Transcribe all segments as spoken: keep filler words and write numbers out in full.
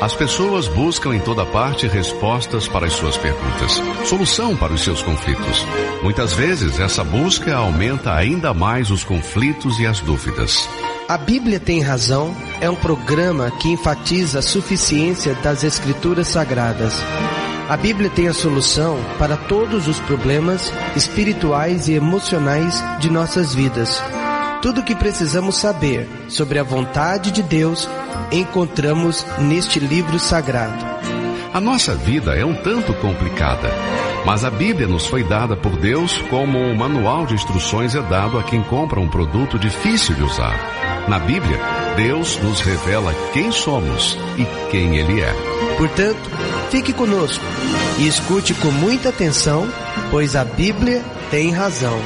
As pessoas buscam em toda parte respostas para as suas perguntas, solução para os seus conflitos. Muitas vezes, essa busca aumenta ainda mais os conflitos e as dúvidas. A Bíblia Tem Razão é um programa que enfatiza a suficiência das Escrituras Sagradas. A Bíblia tem a solução para todos os problemas espirituais e emocionais de nossas vidas. Tudo o que precisamos saber sobre a vontade de Deus encontramos neste livro sagrado. A nossa vida é um tanto complicada, mas a Bíblia nos foi dada por Deus como um manual de instruções é dado a quem compra um produto difícil de usar. Na Bíblia, Deus nos revela quem somos e quem Ele é. Portanto, fique conosco e escute com muita atenção, pois a Bíblia tem razão.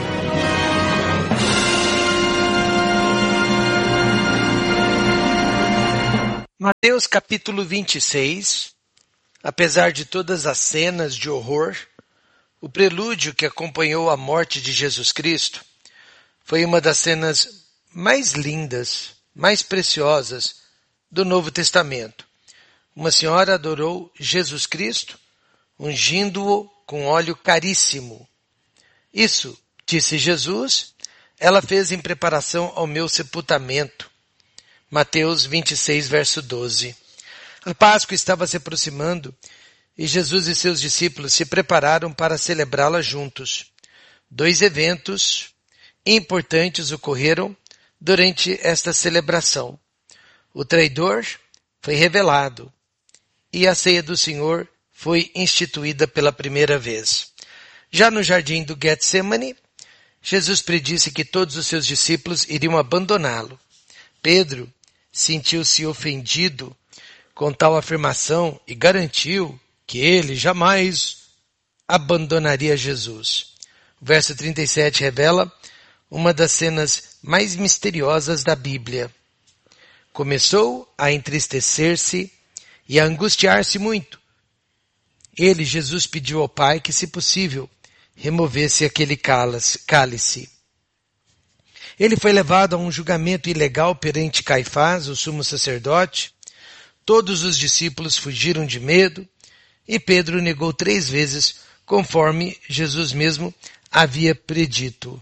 Mateus capítulo vinte e seis, apesar de todas as cenas de horror, o prelúdio que acompanhou a morte de Jesus Cristo foi uma das cenas mais lindas, mais preciosas do Novo Testamento. Uma senhora adorou Jesus Cristo, ungindo-o com óleo caríssimo. Isso, disse Jesus, ela fez em preparação ao meu sepultamento. Mateus vinte e seis, verso doze. A Páscoa estava se aproximando e Jesus e seus discípulos se prepararam para celebrá-la juntos. Dois eventos importantes ocorreram durante esta celebração. O traidor foi revelado e a ceia do Senhor foi instituída pela primeira vez. Já no jardim do Getsemane, Jesus predisse que todos os seus discípulos iriam abandoná-lo. Pedro sentiu-se ofendido com tal afirmação e garantiu que ele jamais abandonaria Jesus. O verso trinta e sete revela uma das cenas mais misteriosas da Bíblia. Começou a entristecer-se e a angustiar-se muito. Ele, Jesus, pediu ao Pai que, se possível, removesse aquele cálice. Ele foi levado a um julgamento ilegal perante Caifás, o sumo sacerdote. Todos os discípulos fugiram de medo e Pedro negou três vezes, conforme Jesus mesmo havia predito.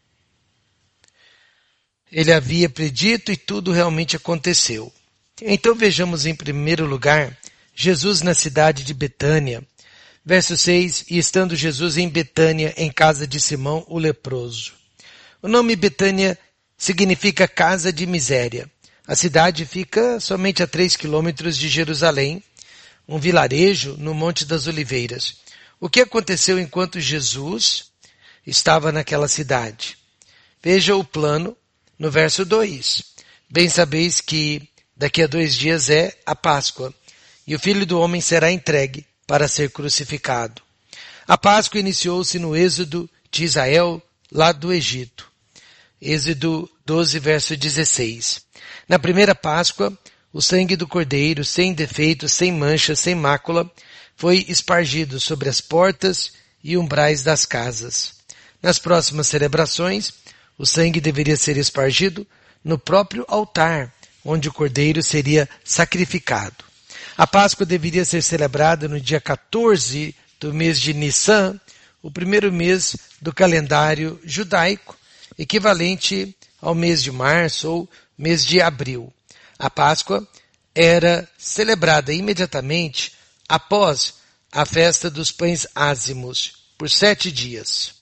Ele havia predito e tudo realmente aconteceu. Então vejamos em primeiro lugar Jesus na cidade de Betânia. Verso seis, e estando Jesus em Betânia, em casa de Simão, o leproso. O nome Betânia significa casa de miséria. A cidade fica somente a três quilômetros de Jerusalém, um vilarejo no Monte das Oliveiras. O que aconteceu enquanto Jesus estava naquela cidade? Veja o plano no verso dois. Bem sabeis que daqui a dois dias é a Páscoa, e o Filho do Homem será entregue para ser crucificado. A Páscoa iniciou-se no êxodo de Israel, lá do Egito. Êxodo doze, verso dezesseis. Na primeira Páscoa, o sangue do cordeiro, sem defeito, sem mancha, sem mácula, foi espargido sobre as portas e umbrais das casas. Nas próximas celebrações, o sangue deveria ser espargido no próprio altar, onde o cordeiro seria sacrificado. A Páscoa deveria ser celebrada no dia quatorze do mês de Nissan, o primeiro mês do calendário judaico, equivalente ao mês de março ou mês de abril. A Páscoa era celebrada imediatamente após a festa dos pães ázimos, por sete dias.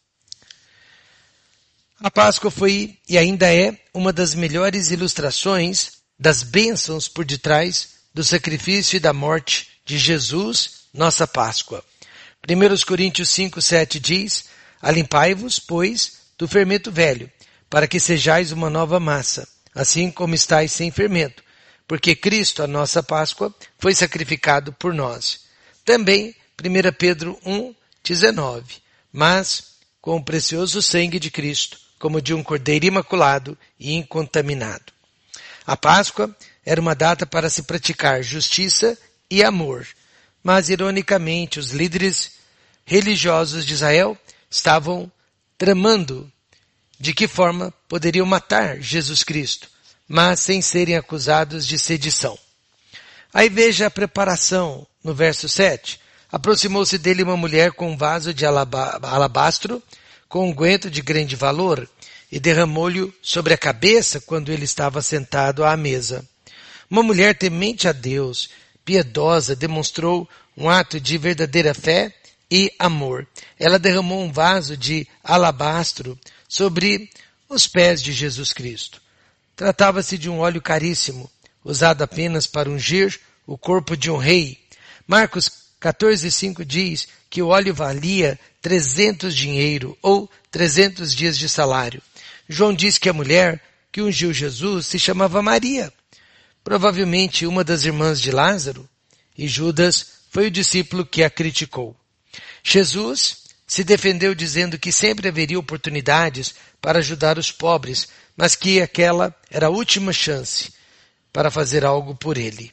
A Páscoa foi e ainda é uma das melhores ilustrações das bênçãos por detrás do sacrifício e da morte de Jesus, nossa Páscoa. primeira Coríntios cinco, sete diz, alimpai-vos, pois, do fermento velho, para que sejais uma nova massa, assim como estáis sem fermento, porque Cristo, a nossa Páscoa, foi sacrificado por nós. Também, primeira Pedro um, dezenove, mas com o precioso sangue de Cristo, como de um cordeiro imaculado e incontaminado. A Páscoa era uma data para se praticar justiça e amor, mas ironicamente os líderes religiosos de Israel estavam tramando de que forma poderiam matar Jesus Cristo, mas sem serem acusados de sedição. Aí veja a preparação no verso sete. Aproximou-se dele uma mulher com um vaso de alaba- alabastro, com unguento de grande valor, e derramou-lhe sobre a cabeça quando ele estava sentado à mesa. Uma mulher temente a Deus, piedosa, demonstrou um ato de verdadeira fé e amor. Ela derramou um vaso de alabastro sobre os pés de Jesus Cristo. Tratava-se de um óleo caríssimo, usado apenas para ungir o corpo de um rei. Marcos quatorze, cinco diz que o óleo valia trezentos dinheiro ou trezentos dias de salário. João diz que a mulher que ungiu Jesus se chamava Maria, provavelmente uma das irmãs de Lázaro, e Judas foi o discípulo que a criticou. Jesus se defendeu dizendo que sempre haveria oportunidades para ajudar os pobres, mas que aquela era a última chance para fazer algo por ele.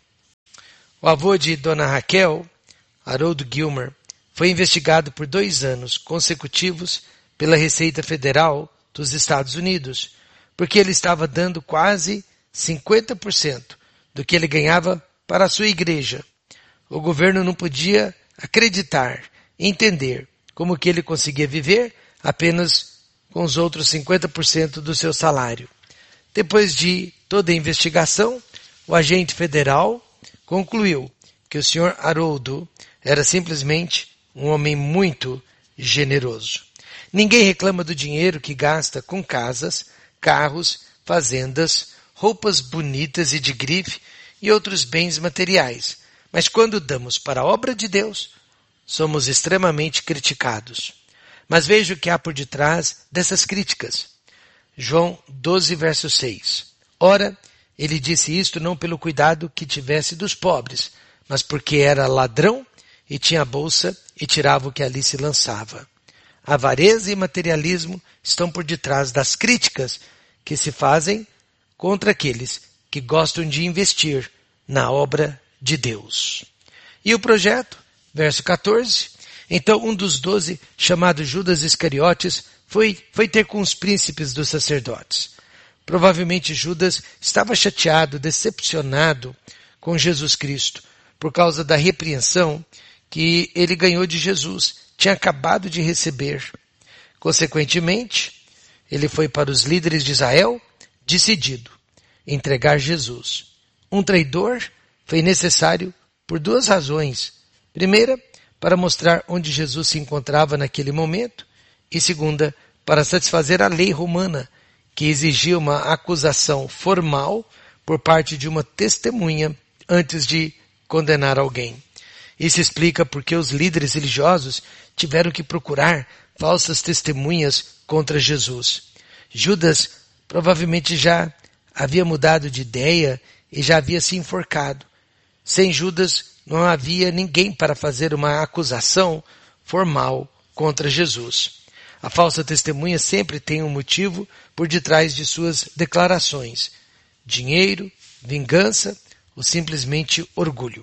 O avô de Dona Raquel, Harold Gilmer, foi investigado por dois anos consecutivos pela Receita Federal dos Estados Unidos, porque ele estava dando quase cinquenta por cento do que ele ganhava para a sua igreja. O governo não podia acreditar, entender como que ele conseguia viver apenas com os outros cinquenta por cento do seu salário. Depois de toda a investigação, o agente federal concluiu que o senhor Haroldo era simplesmente um homem muito generoso. Ninguém reclama do dinheiro que gasta com casas, carros, fazendas, roupas bonitas e de grife e outros bens materiais. Mas quando damos para a obra de Deus, somos extremamente criticados. Mas veja o que há por detrás dessas críticas. João doze, verso seis. Ora, ele disse isto não pelo cuidado que tivesse dos pobres, mas porque era ladrão e tinha a bolsa e tirava o que ali se lançava. Avareza e materialismo estão por detrás das críticas que se fazem contra aqueles que gostam de investir na obra de Deus. E o projeto? Verso quatorze. Então um dos doze, chamado Judas Iscariotes, foi, foi ter com os príncipes dos sacerdotes. Provavelmente Judas estava chateado, decepcionado com Jesus Cristo, por causa da repreensão que ele ganhou de Jesus, tinha acabado de receber. Consequentemente, ele foi para os líderes de Israel, decidido entregar Jesus. Um traidor foi necessário por duas razões. Primeira, para mostrar onde Jesus se encontrava naquele momento, e segunda, para satisfazer a lei romana, que exigia uma acusação formal por parte de uma testemunha antes de condenar alguém. Isso explica porque os líderes religiosos tiveram que procurar falsas testemunhas contra Jesus. Judas provavelmente já havia mudado de ideia e já havia se enforcado. Sem Judas não havia ninguém para fazer uma acusação formal contra Jesus. A falsa testemunha sempre tem um motivo por detrás de suas declarações: dinheiro, vingança ou simplesmente orgulho.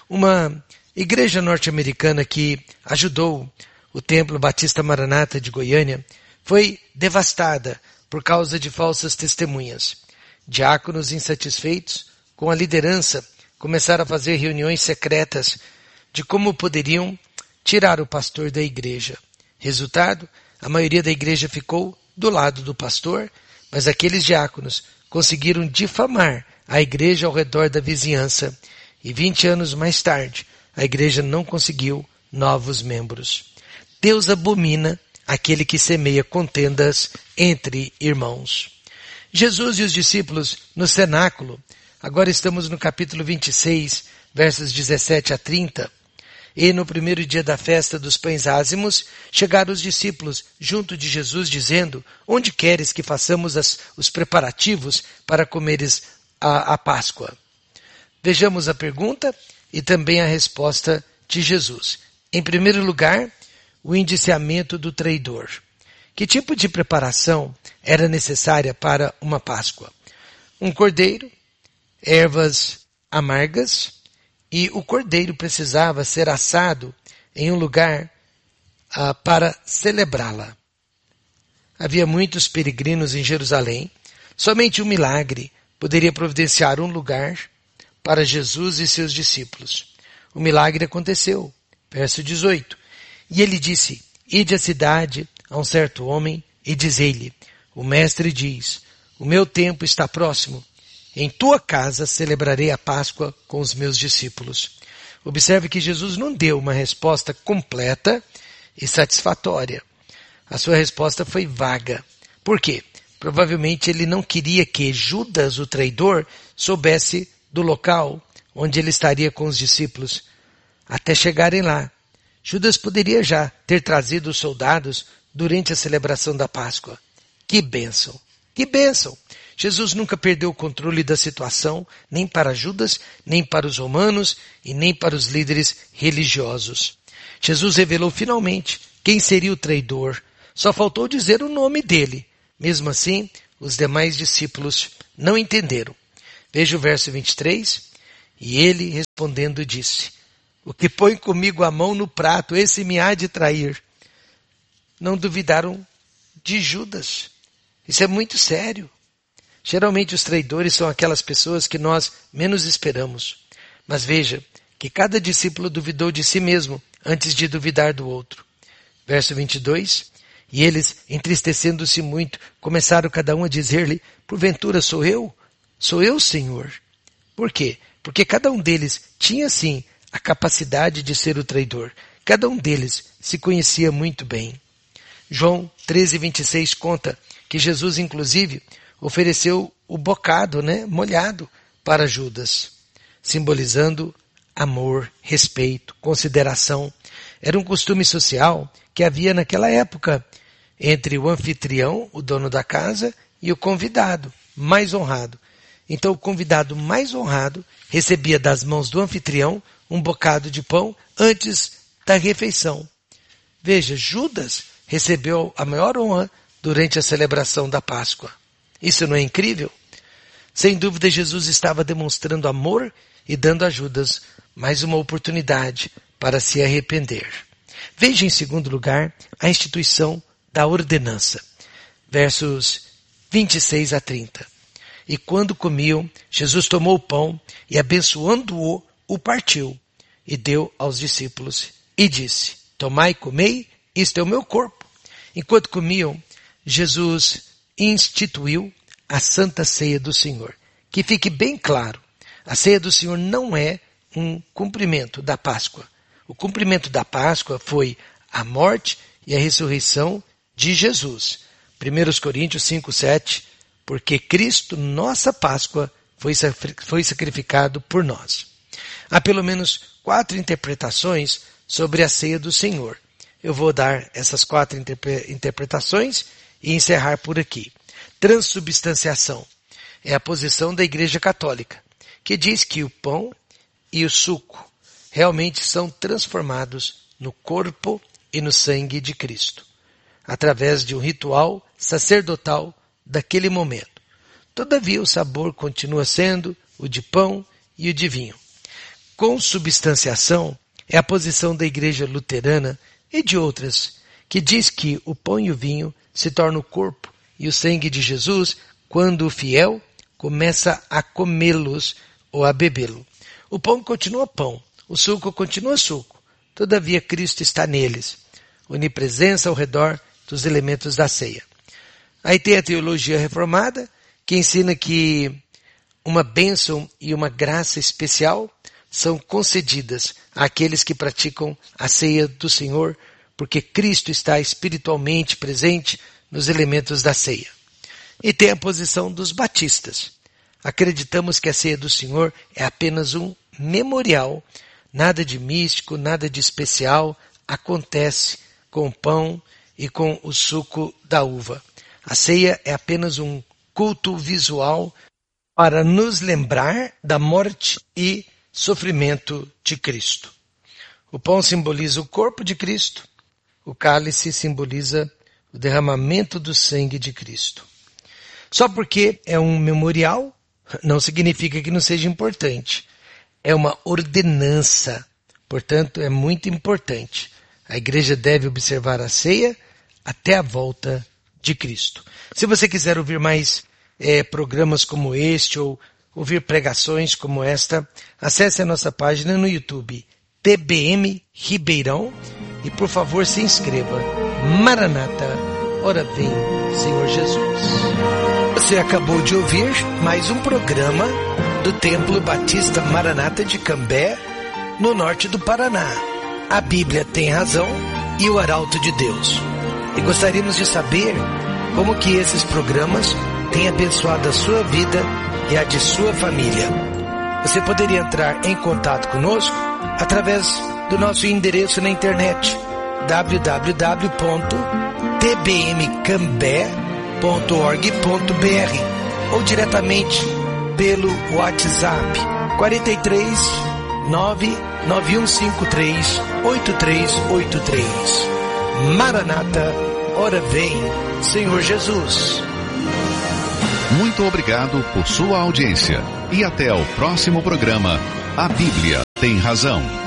Uma igreja norte-americana que ajudou o Templo Batista Maranata de Goiânia foi devastada por causa de falsas testemunhas. Diáconos insatisfeitos com a liderança começaram a fazer reuniões secretas de como poderiam tirar o pastor da igreja. Resultado, a maioria da igreja ficou do lado do pastor, mas aqueles diáconos conseguiram difamar a igreja ao redor da vizinhança, e vinte anos mais tarde, a igreja não conseguiu novos membros. Deus abomina aquele que semeia contendas entre irmãos. Jesus e os discípulos no cenáculo. Agora estamos no capítulo vinte e seis, versos dezessete a trinta. E no primeiro dia da festa dos pães ázimos, chegaram os discípulos junto de Jesus, dizendo: onde queres que façamos as, os preparativos para comeres a, a Páscoa? Vejamos a pergunta e também a resposta de Jesus. Em primeiro lugar, o indiciamento do traidor. Que tipo de preparação era necessária para uma Páscoa? Um cordeiro, ervas amargas, e o cordeiro precisava ser assado em um lugar ah, para celebrá-la. Havia muitos peregrinos em Jerusalém. Somente um milagre poderia providenciar um lugar para Jesus e seus discípulos. O milagre aconteceu. Verso dezoito. E ele disse, ide à cidade a um certo homem e dizei-lhe, o mestre diz, o meu tempo está próximo. Em tua casa celebrarei a Páscoa com os meus discípulos. Observe que Jesus não deu uma resposta completa e satisfatória. A sua resposta foi vaga. Por quê? Provavelmente ele não queria que Judas, o traidor, soubesse do local onde ele estaria com os discípulos até chegarem lá. Judas poderia já ter trazido os soldados durante a celebração da Páscoa. Que bênção! Que bênção! Jesus nunca perdeu o controle da situação, nem para Judas, nem para os romanos e nem para os líderes religiosos. Jesus revelou finalmente quem seria o traidor. Só faltou dizer o nome dele. Mesmo assim, os demais discípulos não entenderam. Veja o verso vinte e três. E ele, respondendo, disse, o que põe comigo a mão no prato, esse me há de trair. Não duvidaram de Judas. Isso é muito sério. Geralmente os traidores são aquelas pessoas que nós menos esperamos. Mas veja que cada discípulo duvidou de si mesmo antes de duvidar do outro. Verso vinte e dois. E eles, entristecendo-se muito, começaram cada um a dizer-lhe, porventura sou eu? Sou eu, Senhor. Por quê? Porque cada um deles tinha, sim, a capacidade de ser o traidor. Cada um deles se conhecia muito bem. João treze, vinte e seis conta que Jesus, inclusive, ofereceu o bocado, né, molhado para Judas, simbolizando amor, respeito, consideração. Era um costume social que havia naquela época entre o anfitrião, o dono da casa, e o convidado, mais honrado. Então o convidado mais honrado recebia das mãos do anfitrião um bocado de pão antes da refeição. Veja, Judas recebeu a maior honra durante a celebração da Páscoa. Isso não é incrível? Sem dúvida, Jesus estava demonstrando amor e dando a Judas mais uma oportunidade para se arrepender. Veja, em segundo lugar, a instituição da ordenança. Versos vinte e seis a trinta. E quando comiam, Jesus tomou o pão e, abençoando-o, o partiu e deu aos discípulos e disse, tomai e comei, isto é o meu corpo. Enquanto comiam, Jesus instituiu a Santa Ceia do Senhor. Que fique bem claro, a Ceia do Senhor não é um cumprimento da Páscoa. O cumprimento da Páscoa foi a morte e a ressurreição de Jesus. primeira Coríntios cinco, sete, porque Cristo, nossa Páscoa, foi, foi sacrificado por nós. Há pelo menos quatro interpretações sobre a Ceia do Senhor. Eu vou dar essas quatro interpre- interpretações e encerrar por aqui. Transubstanciação é a posição da Igreja Católica, que diz que o pão e o suco realmente são transformados no corpo e no sangue de Cristo, através de um ritual sacerdotal daquele momento. Todavia, o sabor continua sendo o de pão e o de vinho. Consubstanciação é a posição da Igreja Luterana e de outras, que diz que o pão e o vinho se tornam o corpo e o sangue de Jesus quando o fiel começa a comê-los ou a bebê-lo. O pão continua pão, o suco continua suco, todavia Cristo está neles, onipresença ao redor dos elementos da ceia. Aí tem a teologia reformada, que ensina que uma bênção e uma graça especial são concedidas àqueles que praticam a ceia do Senhor, porque Cristo está espiritualmente presente nos elementos da ceia. E tem a posição dos batistas. Acreditamos que a ceia do Senhor é apenas um memorial, nada de místico, nada de especial acontece com o pão e com o suco da uva. A ceia é apenas um culto visual para nos lembrar da morte e sofrimento de Cristo. O pão simboliza o corpo de Cristo, o cálice simboliza o derramamento do sangue de Cristo. Só porque é um memorial, não significa que não seja importante. É uma ordenança, portanto é muito importante. A igreja deve observar a ceia até a volta de Cristo. Se você quiser ouvir mais é, programas como este ou ouvir pregações como esta, acesse a nossa página no YouTube, T B M Ribeirão, e por favor se inscreva. Maranata, ora vem, Senhor Jesus. Você acabou de ouvir mais um programa do Templo Batista Maranata de Cambé, no norte do Paraná. A Bíblia tem razão e o Arauto de Deus. E gostaríamos de saber como que esses programas têm abençoado a sua vida e a de sua família. Você poderia entrar em contato conosco através do nosso endereço na internet, w w w ponto t b m cambé ponto org ponto b r, ou diretamente pelo WhatsApp quatro três nove nove um cinco três oito três oito três. Maranata, ora vem, Senhor Jesus. Muito obrigado por sua audiência e até o próximo programa. A Bíblia tem razão.